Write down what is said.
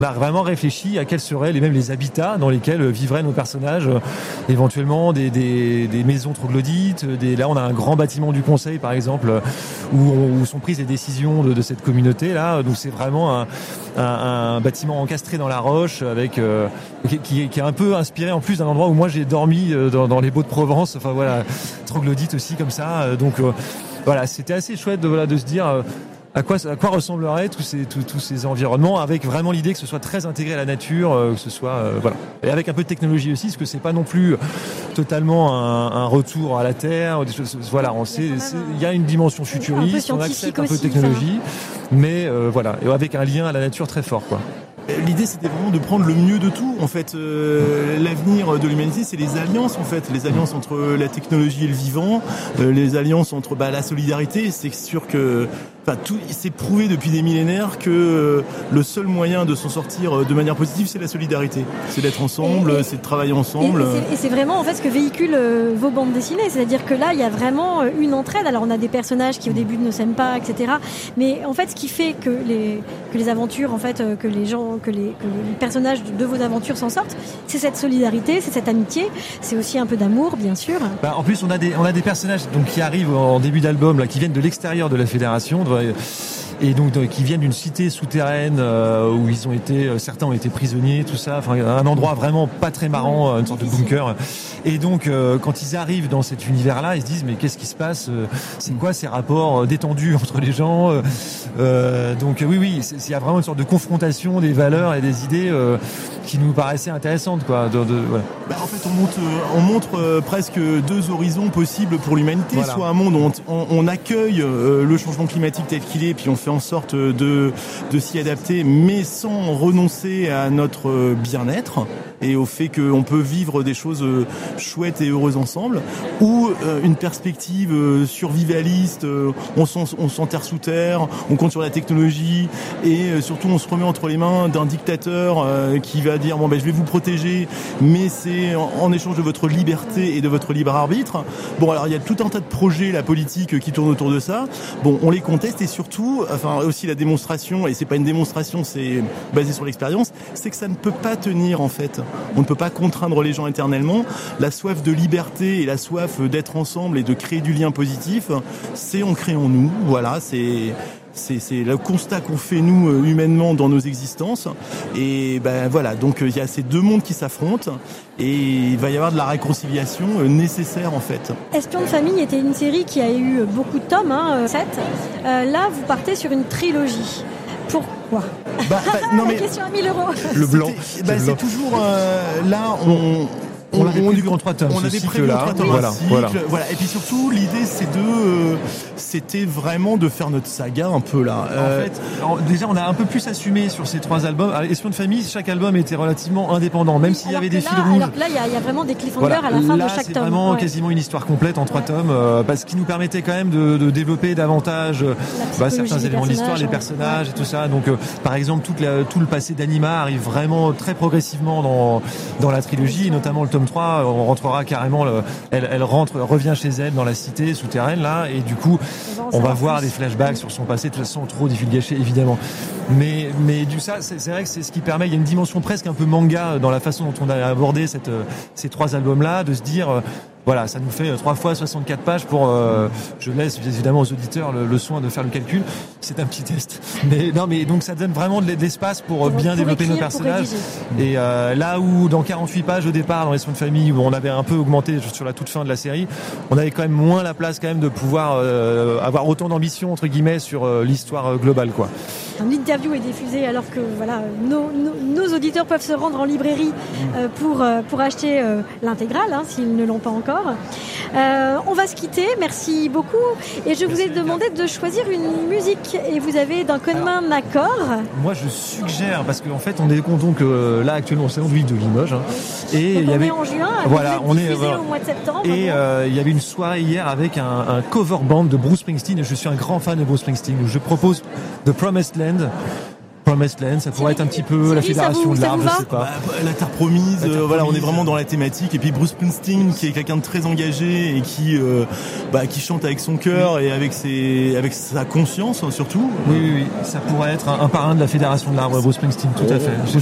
On a vraiment réfléchi à quels seraient même les habitats dans lesquels vivraient nos personnages, éventuellement des maisons troglodytes. Là, on a un grand bâtiment du Conseil, par exemple, où sont prises les décisions de cette communauté. Là, donc c'est vraiment un bâtiment encastré dans la roche, qui est un peu inspiré en plus d'un endroit où moi j'ai dormi dans les Baux de Provence. Enfin voilà, troglodyte aussi comme ça. Donc voilà, c'était assez chouette de se dire. À quoi ressembleraient tous ces environnements, avec vraiment l'idée que ce soit très intégré à la nature, que ce soit voilà, et avec un peu de technologie aussi, parce que c'est pas non plus totalement un retour à la terre. Des choses, voilà, il y a une dimension futuriste, on accepte un peu de technologie, mais voilà, et avec un lien à la nature très fort, quoi. L'idée, c'était vraiment de prendre le mieux de tout. En fait, l'avenir de l'humanité, c'est les alliances. En fait, les alliances entre la technologie et le vivant, les alliances entre la solidarité. C'est sûr que, tout, c'est prouvé depuis des millénaires que le seul moyen de s'en sortir de manière positive, c'est la solidarité. C'est d'être ensemble, c'est de travailler ensemble. Et c'est vraiment en fait ce que véhiculent vos bandes dessinées. C'est-à-dire que là, il y a vraiment une entraide. Alors, on a des personnages qui au début ne s'aiment pas, etc. Mais en fait, ce qui fait que les aventures, en fait, que les personnages de vos aventures s'en sortent, c'est cette solidarité, c'est cette amitié, c'est aussi un peu d'amour, bien sûr. En plus, on a des personnages donc qui arrivent en début d'album là, qui viennent de l'extérieur de la fédération. Et donc qui viennent d'une cité souterraine où certains ont été prisonniers, tout ça. Enfin, un endroit vraiment pas très marrant, une sorte de bunker. Et donc quand ils arrivent dans cet univers-là, ils se disent mais qu'est-ce qui se passe ? C'est quoi ces rapports détendus entre les gens ? Donc oui, il y a vraiment une sorte de confrontation des valeurs et des idées qui nous paraissaient intéressantes, quoi. Voilà. En fait, on montre presque deux horizons possibles pour l'humanité. Voilà. Soit un monde où on accueille le changement climatique tel qu'il est, puis on fait en sorte de s'y adapter, mais sans renoncer à notre bien-être et au fait qu'on peut vivre des choses chouettes et heureuses ensemble, ou une perspective survivaliste, on s'enterre sous terre, on compte sur la technologie, et surtout on se remet entre les mains d'un dictateur qui va dire je vais vous protéger, mais c'est en échange de votre liberté et de votre libre arbitre. Bon, alors il y a tout un tas de projets, la politique, qui tournent autour de ça. Bon, on les conteste, et surtout, aussi la démonstration, et c'est pas une démonstration, c'est basé sur l'expérience, c'est que ça ne peut pas tenir, en fait. On ne peut pas contraindre les gens éternellement. La soif de liberté et la soif d'être ensemble et de créer du lien positif, c'est ancré en nous. Voilà, c'est le constat qu'on fait nous humainement dans nos existences, et voilà, donc il y a ces deux mondes qui s'affrontent, et il va y avoir de la réconciliation nécessaire, en fait. Espion de famille était une série qui a eu beaucoup de tomes, 7. Là vous partez sur une trilogie. Pourquoi ? Non, mais la question à 1 000 €. Le blanc. C'est toujours là on l'avait prévu en 3 tomes. On avait prévu en 3 tomes. Voilà. Et puis surtout, l'idée, c'était vraiment de faire notre saga un peu là. En fait, déjà, on a un peu plus assumé sur ces 3 albums. Alors, Espion de famille, chaque album était relativement indépendant, même s'il y avait des fils rouges. Alors que là, il y a vraiment des cliffhangers à la fin de chaque tome. C'est vraiment quasiment une histoire complète en 3 tomes, parce qu'il nous permettait quand même de développer davantage certains éléments de l'histoire, les personnages et tout ça. Donc, par exemple, tout le passé d'Anima arrive vraiment très progressivement dans la trilogie, et notamment le tome 3, on rentrera carrément, elle revient chez elle dans la cité souterraine là, et du coup on va voir des flashbacks sur son passé, de toute façon trop divulgaché évidemment, mais c'est vrai que c'est ce qui permet, il y a une dimension presque un peu manga dans la façon dont on a abordé ces 3 albums là, de se dire voilà, ça nous fait 3 fois 64 pages pour... je laisse évidemment aux auditeurs le soin de faire le calcul. C'est un petit test. Mais donc ça donne vraiment de l'espace pour bien développer nos personnages. Et là où dans 48 pages au départ, dans Espion de famille, où on avait un peu augmenté sur la toute fin de la série, on avait quand même moins la place quand même de pouvoir avoir autant d'ambition entre guillemets sur l'histoire globale, quoi. L'interview est diffusée alors que voilà, nos auditeurs peuvent se rendre en librairie pour acheter l'intégrale, s'ils ne l'ont pas encore. On va se quitter, merci beaucoup, et je vous ai demandé de choisir une musique, et vous avez d'un commun accord. Moi je suggère, parce qu'en fait on est donc là actuellement au salon de Limoges, et donc on est en juin, on est au mois de septembre, et il y avait une soirée hier avec un cover band de Bruce Springsteen, et je suis un grand fan de Bruce Springsteen. Je propose The Promised Land, Promised Land, ça pourrait être un petit peu la fédération de l'arbre, je sais pas. La Terre promise, voilà, on est vraiment dans la thématique. Et puis Bruce Springsteen, qui est quelqu'un de très engagé et qui chante avec son cœur et avec sa conscience surtout. Oui, ça pourrait être un parrain de la fédération de l'arbre, Bruce Springsteen, tout à fait.